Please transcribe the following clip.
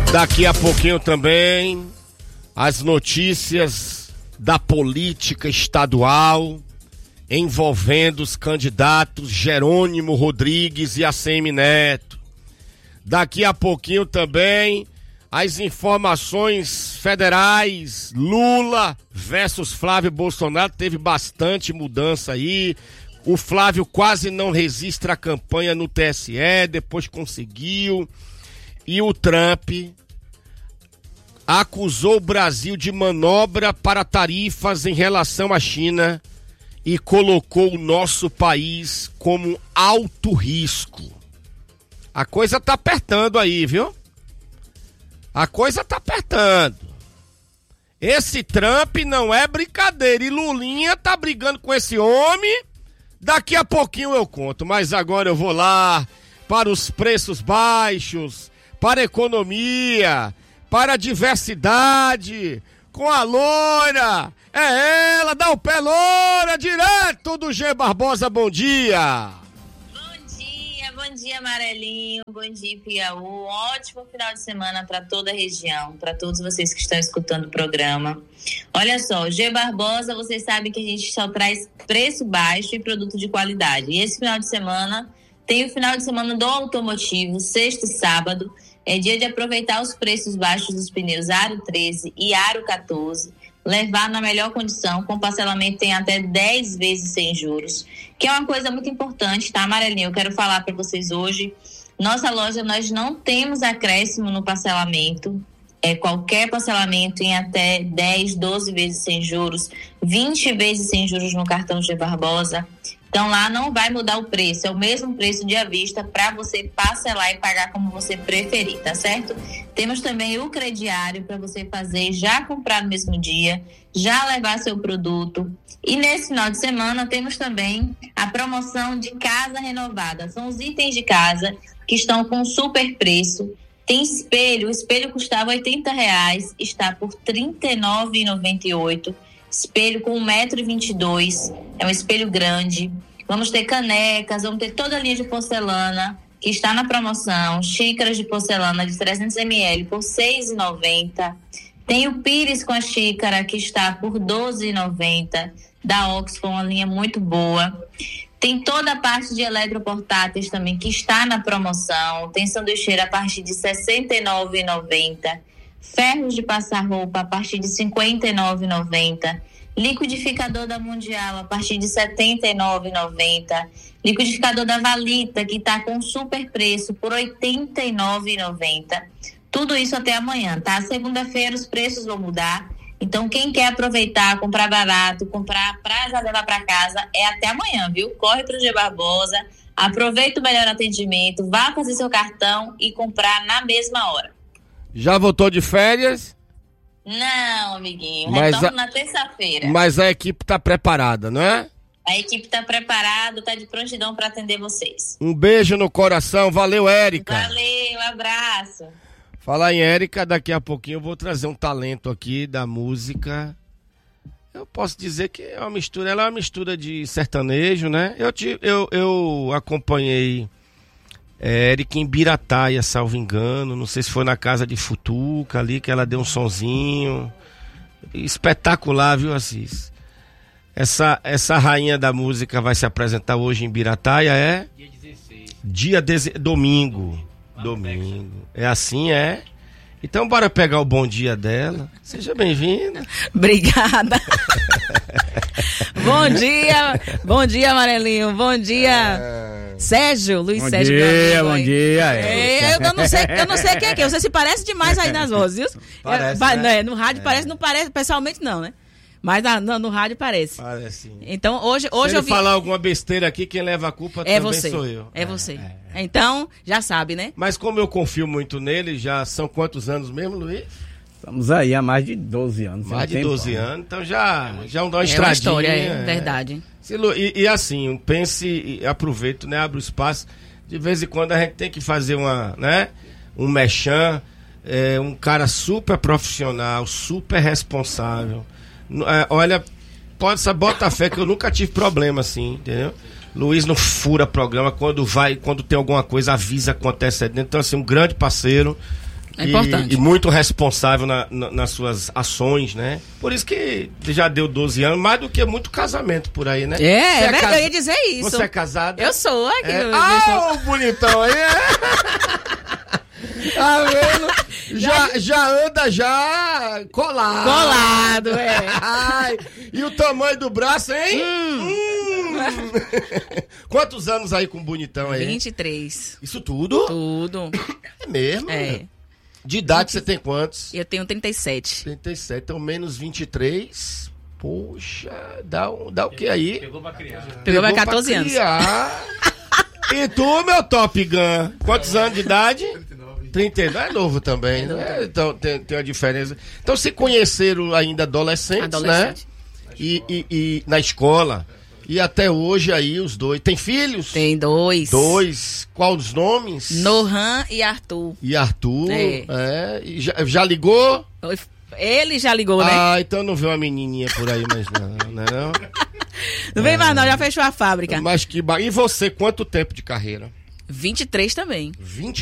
Daqui a pouquinho também as notícias da política estadual envolvendo os candidatos Jerônimo Rodrigues e ACM Neto. Daqui a pouquinho também as informações federais, Lula versus Flávio Bolsonaro, teve bastante mudança aí. O Flávio quase não registra a campanha no TSE, depois conseguiu. E o Trump acusou o Brasil de manobra para tarifas em relação à China e colocou o nosso país como alto risco. A coisa tá apertando aí, viu? A coisa tá apertando. Esse Trump não é brincadeira. E Lulinha tá brigando com esse homem. Daqui a pouquinho eu conto. Mas agora eu vou lá para os preços baixos, para a economia, para a diversidade, com a loira. É ela, dá o pé, loira, direto do G Barbosa. Bom dia. Bom dia, Amarelinho. Bom dia, Piauí. Ótimo final de semana para toda a região, para todos vocês que estão escutando o programa. Olha só, o G Barbosa, vocês sabem que a gente só traz preço baixo e produto de qualidade. E esse final de semana tem o final de semana do automotivo, sexta e sábado. É dia de aproveitar os preços baixos dos pneus Aro 13 e Aro 14. Levar na melhor condição, com parcelamento tem até 10 vezes sem juros, que é uma coisa muito importante, tá, Amarelinho? Eu quero falar para vocês hoje, nossa loja, nós não temos acréscimo no parcelamento, qualquer parcelamento em até 10, 12 vezes sem juros, 20 vezes sem juros no cartão G Barbosa. Então lá não vai mudar o preço, é o mesmo preço de à vista para você parcelar e pagar como você preferir, tá certo? Temos também o crediário para você fazer, já comprar no mesmo dia, já levar seu produto. E nesse final de semana temos também a promoção de casa renovada. São os itens de casa que estão com super preço. Tem espelho, o espelho custava R$80, está por R$ 39,98. Espelho com 1,22 m, é um espelho grande. Vamos ter canecas, vamos ter toda a linha de porcelana que está na promoção, xícaras de porcelana de 300 ml por R$ 6,90. Tem o pires com a xícara que está por R$ 12,90, da Oxford, uma linha muito boa. Tem toda a parte de eletroportáteis também que está na promoção. Tem sanduicheira a partir de R$ 69,90. Ferros de passar roupa a partir de R$ 59,90. Liquidificador da Mundial a partir de R$ 79,90. Liquidificador da Valita, que está com super preço, por R$ 89,90. Tudo isso até amanhã, tá? Segunda-feira os preços vão mudar. Então, quem quer aproveitar, comprar barato, comprar pra já levar para casa, é até amanhã, viu? Corre pro G Barbosa, aproveita o melhor atendimento, vá fazer seu cartão e comprar na mesma hora. Já voltou de férias? Não, amiguinho. Retorno na terça-feira. Mas a equipe tá preparada, não é? A equipe tá preparada, tá de prontidão para atender vocês. Um beijo no coração. Valeu, Érica. Valeu, abraço. Falar em Érica, daqui a pouquinho eu vou trazer um talento aqui da música. Eu posso dizer que é uma mistura, ela é uma mistura de sertanejo, né? Eu acompanhei Érica em Birataia, salvo engano, não sei se foi na casa de Futuca ali, que ela deu um sonzinho espetacular, viu, Assis? Essa rainha da música vai se apresentar hoje em Birataia, Dia 16. Domingo. É assim, é? Então bora pegar o bom dia dela. Seja bem-vinda. Obrigada. Bom dia, Amarelinho. Bom dia, Sérgio, Luiz bom Sérgio. Bom dia. Eu não sei quem é que. Você se parece demais aí nas vozes, viu? Parece, né? No rádio parece, não parece, pessoalmente não, né? Mas no rádio parece. Parece. Então, hoje se eu falar alguma besteira aqui, quem leva a culpa também você. Sou eu. É você. Então, já sabe, né? Mas como eu confio muito nele, já são quantos anos mesmo, Luiz? Estamos aí há mais de 12 anos. Mais de 12 anos, então já dá uma estradinha. Uma história, verdade. E assim, pense e aproveito, né? Abre o espaço. De vez em quando a gente tem que fazer um merchan, um cara super profissional, super responsável. Olha, bota fé que eu nunca tive problema assim, entendeu? Luiz não fura programa, quando tem alguma coisa, avisa, acontece dentro. Então, assim, um grande parceiro, É importante. E muito responsável nas suas ações, né? Por isso que já deu 12 anos, mais do que muito casamento por aí, né? É verdade, eu ia dizer isso. Você é casada? Eu sou aqui. Ah, o bonitão aí. Tá vendo? Já anda já colado. Colado, é. Ai, e o tamanho do braço, hein? Quantos anos aí com o bonitão aí? 23. Isso tudo? Tudo. É mesmo? É. De idade você tem quantos? Eu tenho 37. 37, então menos 23. Poxa, dá o que aí? Pegou pra criar. Pegou pra 14 anos. E tu, meu Top Gun? Quantos anos de idade? 39. É novo também, né? Então tem uma diferença. Então se conheceram ainda adolescentes, né? E na escola. E até hoje aí os dois. Tem filhos? Tem 2. 2. Qual os nomes? Nohan e Arthur. E Arthur. É. E já ligou? Ele já ligou, né? Ah, então não vê uma menininha por aí mais não, né? Não vem mais não, já fechou a fábrica. Mas que... E você, quanto tempo de carreira? 23 também. 20